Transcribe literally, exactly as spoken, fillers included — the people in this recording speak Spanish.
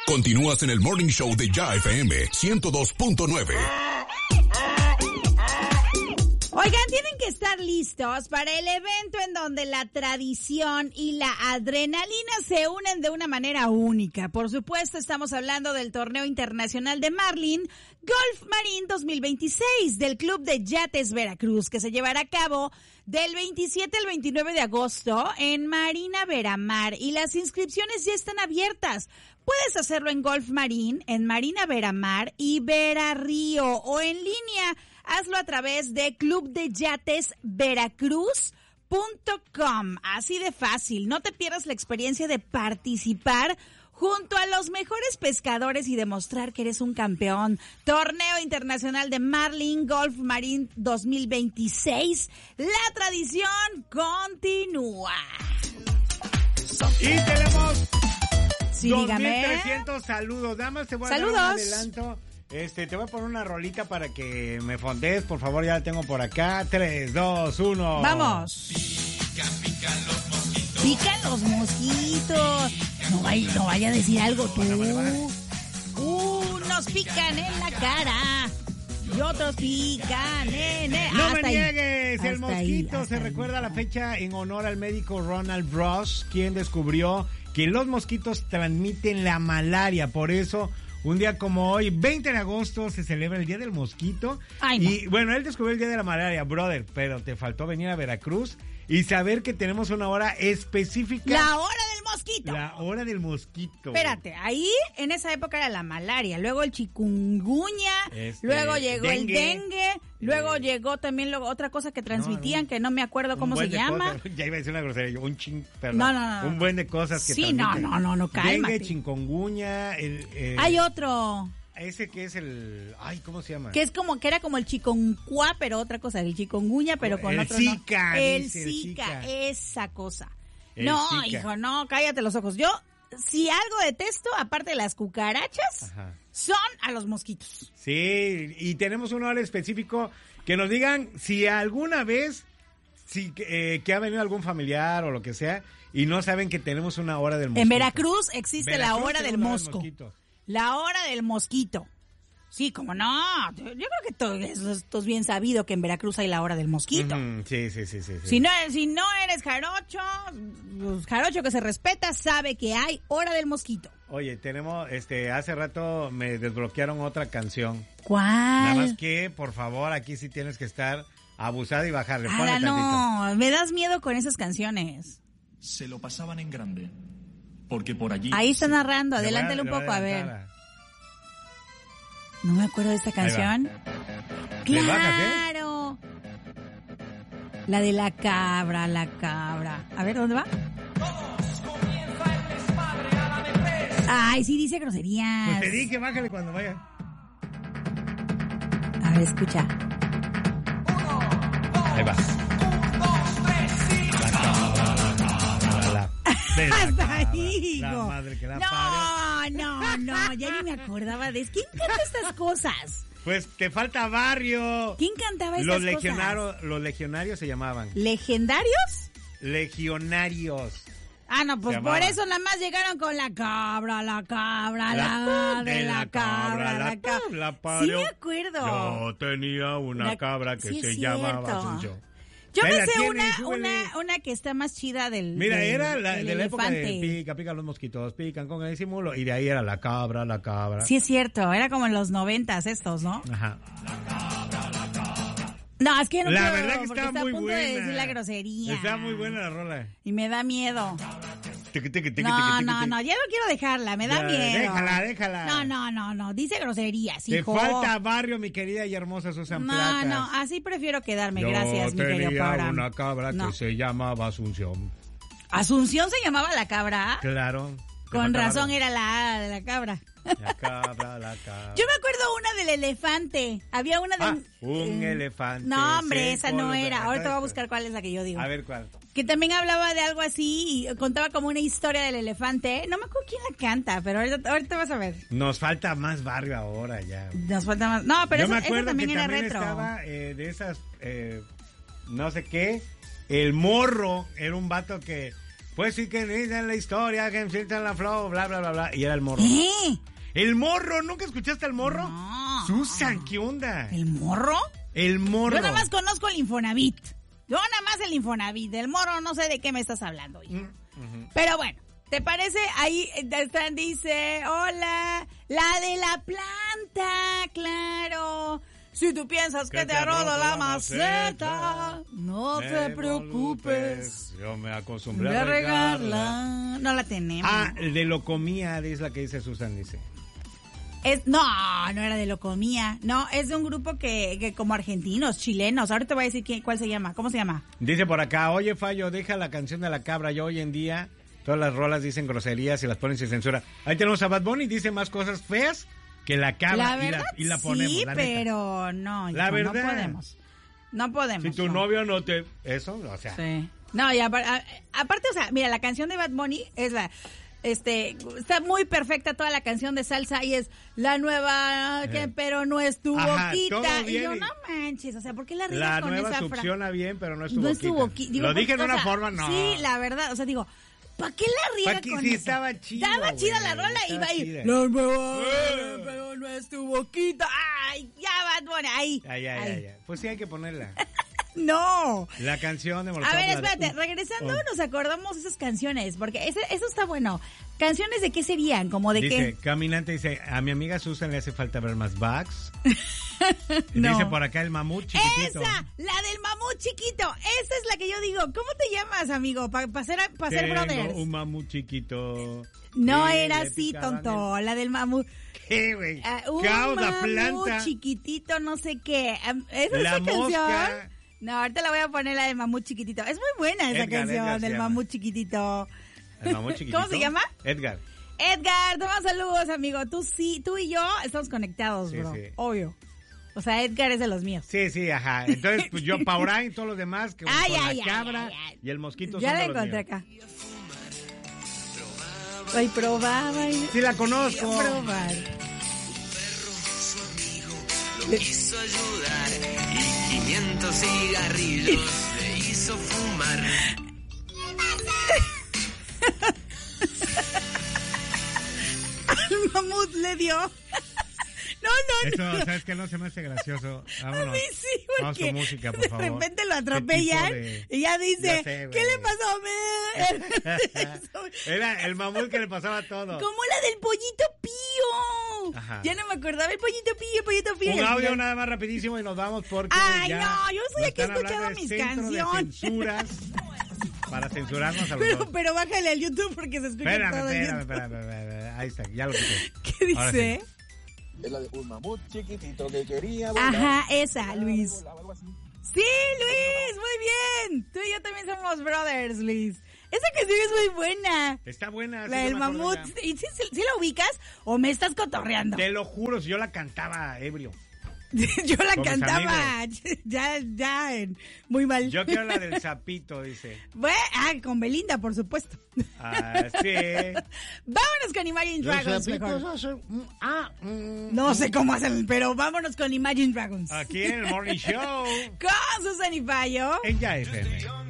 Continúas en el Morning Show de Ya F M ciento dos punto nueve. Oigan, tienen que estar listos para el evento en donde la tradición y la adrenalina se unen de una manera única. Por supuesto, estamos hablando del Torneo Internacional de Marlin Golf Marín dos mil veintiséis del Club de Yates Veracruz, que se llevará a cabo del veintisiete al veintinueve de agosto en Marina Veramar, y las inscripciones ya están abiertas. Puedes hacerlo en Golf Marín, en Marina Veramar y Vera Río, o en línea. Hazlo a través de club de yates veracruz punto com. Así de fácil. No te pierdas la experiencia de participar junto a los mejores pescadores y demostrar que eres un campeón. Torneo Internacional de Marlin Golf Marín dos mil veintiséis. La tradición continúa. Y tenemos sí, dos dígame. mil trescientos saludos. Damas, te voy a Saludos. dar un adelanto. Este, te voy a poner una rolita para que me fondees, por favor, ya la tengo por acá. tres, dos, uno. ¡Vamos! Pican, pican los mosquitos. Pican los mosquitos. No vaya, no vaya a decir algo tú. Uh, nos pican en la cara. Y otros pican en el... No Hasta me ahí. niegues, el Hasta mosquito ahí, se hasta recuerda ahí. la fecha en honor al médico Ronald Ross, quien descubrió que los mosquitos transmiten la malaria. Por eso, un día como hoy, veinte de agosto, se celebra el Día del Mosquito. Ay, no. Y bueno, él descubrió el Día de la Malaria, brother, pero te faltó venir a Veracruz y saber que tenemos una hora específica. La hora del mosquito. La hora del mosquito. Espérate, ahí en esa época era la malaria, luego el chikungunya, Este, luego llegó dengue. el dengue, luego Eh. llegó también luego otra cosa que transmitían No, no. que no me acuerdo cómo Un se buen de llama. cosas. Ya iba a decir una grosería, yo, un ching, perdón. No, no, no, no. Un buen de cosas que Sí, no, transmiten. no, no, no, cálmate. Dengue, chikungunya, el... eh, Hay otro ese que es el... Ay, ¿cómo se llama? que es como que era como el chikungunya, pero otra cosa, el chikungunya, pero con El otro Zika, no. El dice, el Zika, Zika. esa cosa. El no, Zika. hijo, no, cállate los ojos. Yo, si algo detesto, aparte de las cucarachas, Ajá. son a los mosquitos. Sí, y tenemos un hora específico que nos digan si alguna vez si eh, que ha venido algún familiar o lo que sea y no saben que tenemos una hora del mosquito. En Veracruz existe Veracruz la hora del tenemos mosco. mosquito. La hora del mosquito. Sí, como no. Yo creo que todo eso, esto es bien sabido que en Veracruz hay la hora del mosquito. Ujú, sí, sí, sí, sí, sí. Si no, si no eres jarocho, pues, jarocho que se respeta sabe que hay hora del mosquito. Oye, tenemos, este, hace rato me desbloquearon otra canción. ¿Cuál? Nada más que, por favor, aquí sí tienes que estar abusado y bajarle. Ponle Ahora tantito. no, me das miedo con esas canciones. Se lo pasaban en grande. Porque por allí... Ahí está narrando, Le voy a- adelántale un le voy poco, a ver. adelantar No me acuerdo de esta canción. Le bajas, ¿eh? ¡Claro! La de la cabra, la cabra. A ver, ¿dónde va? Ay, sí dice groserías. Pues te dije, bájale cuando vaya. A ver, escucha. Ahí va. La cabra, la cabra, la- de la Hasta cabra, ahí, La hijo. madre que la parió. No, no, no, ya ni me acordaba de eso. ¿Quién canta estas cosas? Pues te falta barrio. ¿Quién cantaba estas Los cosas? legionarios, los legionarios se llamaban. ¿Legendarios? Legionarios. Ah, no, pues Se por llamaba. eso nada más llegaron con la cabra, la cabra, la, de la cabra, la cabra. la Sí parió. me acuerdo. Yo tenía una La- cabra que sí se es llamaba cierto. Asunción. Yo Ahí me la sé tiene, una, súbele. una, una que está más chida del Mira, del- era la, del de la época de elefante. pica, pica los mosquitos, pican con el disimulo, y de ahí era la cabra, la cabra. Sí es cierto, era como en los noventas estos, ¿no? Ajá. No, es que no La puedo, verdad que porque está está muy a punto buena. de decir la grosería. Está muy buena la rola. Y me da miedo. Tiqui, tiqui, tiqui, No, tiqui, no, tiqui. no, ya no quiero dejarla, me da Ya, miedo. déjala, déjala. No, no, no, no, dice groserías, Te hijo. falta barrio, mi querida y hermosa Susan No, Placas. no, así prefiero quedarme, Yo gracias, mi querido tenía programa. una cabra No. que se llamaba Asunción. ¿Asunción se llamaba la cabra? Claro. Te Con falta razón barrio. era la A de la cabra. La cabra, la cabra. Yo me acuerdo una del elefante. Había una de... Ah, un eh, elefante. No, hombre, esa seco, no lo- era. Ahorita voy a esta. buscar cuál es la que yo digo. A ver cuál. Que también hablaba de algo así y contaba como una historia del elefante. No me acuerdo quién la canta, pero ahorita, ahorita vas a ver. Nos falta más barrio ahora ya. Nos falta más. No, pero Yo eso, me eso acuerdo también que era también retro. estaba eh, de esas, eh, no sé qué, el morro era un vato que Pues sí que dicen la historia, que sientan la flow, bla, bla, bla, bla. Y era el morro. ¿Eh? ¿El morro? ¿Nunca escuchaste al morro? No. Susan, ¿qué onda? ¿El morro? El morro. Yo nada más conozco el Infonavit. Yo nada más el Infonavit. Del morro no sé de qué me estás hablando, hijo. Mm, uh-huh. Pero bueno, ¿te parece? Ahí están, dice, hola, la de la planta, claro. Si tú piensas que, que te ha roto la maceta, no te preocupes. Yo me acostumbré a a regarla. regarla. No la tenemos. Ah, de lo comía, es la que dice Susan, dice. Es, no, no era de Locomía. No, es de un grupo que, que como argentinos, chilenos. Ahora te voy a decir qué, cuál se llama. ¿Cómo se llama? Dice por acá, oye, Fallo, deja la canción de la cabra. Yo hoy en día, todas las rolas dicen groserías y las ponen sin censura. Ahí tenemos a Bad Bunny, dice más cosas feas que la cabra. La verdad, y, la, y la ponemos, sí, la pero no, la hijo, verdad. no podemos. No podemos. Si tu no. novio no te... Eso, o sea... Sí. No, y aparte, aparte, o sea, mira, la canción de Bad Bunny es la... Este, está muy perfecta toda la canción de salsa y es la nueva, que, eh. pero no es tu Ajá, boquita. Y yo, y... no manches, o sea, ¿por qué la riegas La con nueva esa frase? succiona bien, pero no es tu no boquita. Es tu boquita. Digo, Lo dije en o una sea, forma, no. Sí, la verdad, o sea, digo, ¿para qué la riega que, con sí, eso? estaba chido, Estaba chida güey, la rola y estaba iba ahí. chida. La nueva, Eh. pero no es tu boquita. Ay, ya, Bad Bunny, ahí. Ay, ay, ahí. ay, ay. Pues sí hay que ponerla. No. La canción de A ver, espérate, regresando oh. nos acordamos esas canciones, porque ese, eso está bueno. ¿Canciones de qué serían? Como de dice, qué... Caminante dice, a mi amiga Susan le hace falta ver más bugs. No. Dice por acá el mamut chiquitito. Esa, la del mamut chiquito, esa es la que yo digo. ¿Cómo te llamas, amigo? Para pa ser, pa ser Tengo brothers. un mamut chiquito. No Sí, era le así, picaban tonto, la del mamut. ¿Qué, güey? Uh, un Cauda, mamut planta. chiquitito, no sé qué. Um, ¿Esa es La esa canción? mosca. No, ahorita la voy a poner la del mamut chiquitito. Es muy buena esa Edgar, canción Edgar se del llama. mamut chiquitito. El mamut chiquitito. ¿Cómo se llama? Edgar. Edgar, toma saludos, amigo. Tú sí, tú y yo estamos conectados, Sí, bro. sí. Obvio. O sea, Edgar es de los míos. Sí, sí, ajá. Entonces, pues yo, Paurán y todos los demás, que Ay, con ay, la ay, cabra ay, ay. y el mosquito Ya son la de los encontré míos. acá. Ay, probaba y... Sí la conozco. Voy a probar. Lo quiso ayudar y quinientos cigarrillos le hizo fumar. Al mamut le dio. No, no, Eso, no. ¿sabes qué? No se me hace gracioso. Vámonos. A mí sí, Vamos porque con música, por de favor. repente lo ¿Qué atropellan tipo de- y ya dice, Ya sé, güey. ¿qué le pasó a mí? Era el mamut que le pasaba todo. Como la del pollito pío. Ajá. Ya no me acordaba el pollito pío, pollito pío. Un audio nada más rapidísimo y nos vamos porque Ay, ya no, yo estoy nos aquí están escuchando hablando de mis centro de canciones. censuras para censurarnos a los Pero, dos. pero bájale al YouTube porque se escucha Espérame, todo en espérame, YouTube. espérame, espérame. Ahí está, ya lo quité. ¿Qué Ahora dice? sí. Es la de un mamut chiquitito que quería volar. Ajá, esa, Luis. Volaba, algo así. Sí, Luis, muy bien. Tú y yo también somos brothers, Luis. Esa canción es muy buena. Está buena. sí, La yo del me acuerdo mamut. ya. ¿Y si, si- si la ubicas o me estás cotorreando? Te lo juro, si yo la cantaba ebrio. Yo la Con mis cantaba ya, ya, en- muy mal. Yo quiero la del sapito, dice. Bueno, ah, con Belinda, por supuesto. Ah, sí. Vámonos con Imagine Dragons mejor. hacen... Ah, mm. No sé cómo hacen, pero vámonos con Imagine Dragons. Aquí en el Morning Show. Con Susan y Payo. En Ya F M.